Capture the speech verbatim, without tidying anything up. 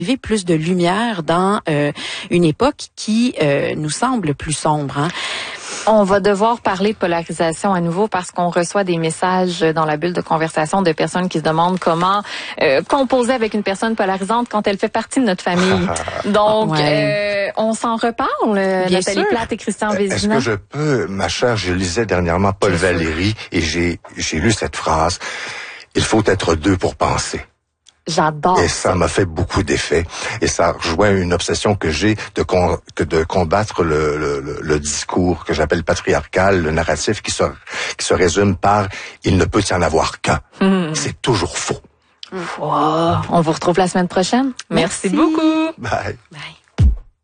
plus de lumière dans euh, une époque qui euh, nous semble plus sombre. Hein? On va devoir parler de polarisation à nouveau parce qu'on reçoit des messages dans la bulle de conversation de personnes qui se demandent comment euh, composer avec une personne polarisante quand elle fait partie de notre famille. Donc, ouais. euh, on s'en reparle, Bien Nathalie sûr. Plate et Christian Vézina. Est-ce que je peux, ma chère, je lisais dernièrement Paul Bien Valéry sûr. et j'ai j'ai lu cette phrase. Il faut être deux pour penser. J'adore. Et ça m'a fait beaucoup d'effet. Et ça rejoint une obsession que j'ai de con, que de combattre le, le, le discours que j'appelle patriarcal, le narratif qui se, qui se résume par « il ne peut y en avoir qu'un mmh. ». C'est toujours faux. Wow. On vous retrouve la semaine prochaine. Merci, Merci beaucoup. Bye. Bye.